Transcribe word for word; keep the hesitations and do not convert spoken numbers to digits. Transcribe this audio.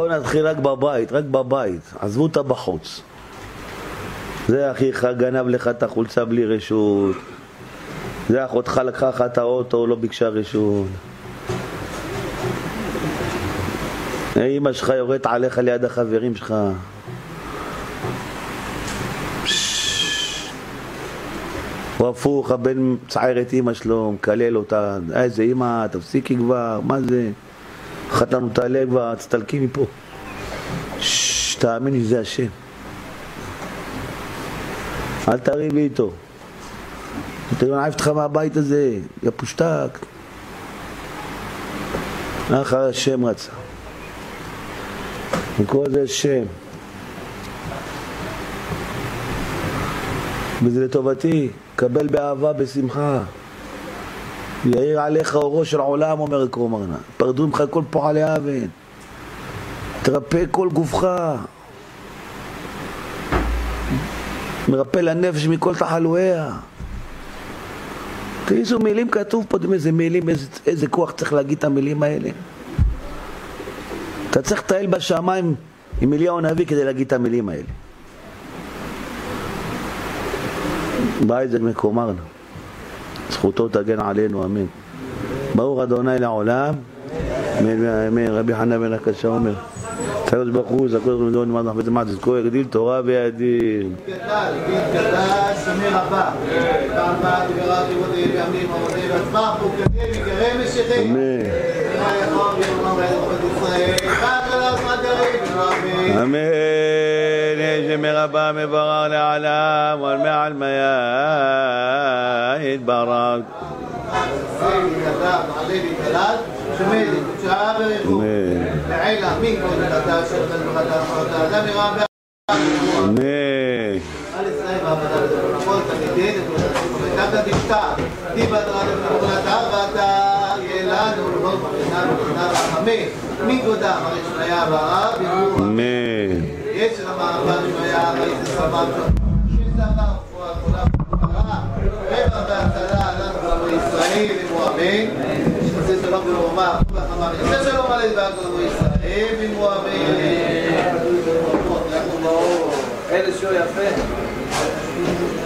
בואו נתחיל רק בבית, רק בבית, עזבו אותה בחוץ. זה אחיך גנב לך את החולצה בלי רשות, זה אחותך לקחה לך את האוטו, לא ביקשה רשות, אמא שלך יורדת עליך ליד החברים שלך, הוא הפוך, הבן צער את אמא שלו, מקלל אותה, איזה אמא, תפסיקי כבר, מה זה? אחת לנו תעלה כבר, תסתלקי מפה. ששש, תאמיני, זה השם. אל תריבי איתו. תראו, נעיף אותך מהבית הזה, יא פושטק. אחר השם רצה. וכל זה שם. וזה לטובתי, קבל באהבה, בשמחה. יאיר עליך אורו של עולם, אומר קרומרנה. פרדו ממך כל פועלי אבן. תרפא כל גופך. מרפא לנפש מכל תחלואיה. תראו מילים כתוב פה, איזה מילים, איזה, איזה כוח צריך להגיד את המילים האלה. אתה צריך לטייל בשמיים עם אליהו הנביא כדי להגיד את המילים האלה. בית זה מקומרנה. זכותו תגן עלינו, אמן. ברוך אדוני לעולם, אמן ואמן. רבי חנן בן הקשה אומר, הקדוש ברוך הוא, זכו לכם לדון למעט נחפץ למעט, זכו יגדיל תורה וידיר. גדל, גדל, שמי רבה. פעם באה דברה תיבודי בימים עבודי והצבח הוא כתב יקרה משיחי. אמן. אמן. שמי רבה מברר לעולם ולמעל מיה יתברך. יש למעבר שהיה ראית סבב שסבב כולה כולה רבע והצלה עלינו כל ישראל ואמו אמן שזה שלום ולומר זה שלום עלי כל ישראל ואמו אמן אלה שו יפה